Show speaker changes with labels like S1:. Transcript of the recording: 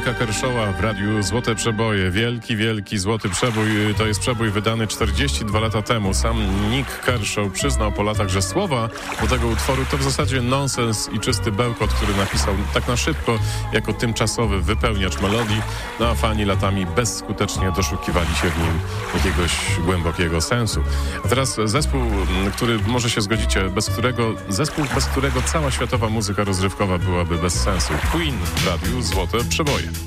S1: Nicka Kershawa w radiu Złote Przeboje. Wielki złoty przebój. To jest przebój wydany 42 lata temu. Sam Nick Kershaw przyznał po latach, że słowa do tego utworu to w zasadzie nonsens i czysty bełkot, który napisał tak na szybko jako tymczasowy wypełniacz melodii, no a fani latami bezskutecznie doszukiwali się w nim jakiegoś głębokiego sensu. A teraz zespół, który może się zgodzicie, bez którego cała światowa muzyka rozrywkowa byłaby bez sensu. Queen w radiu Złote Przeboje.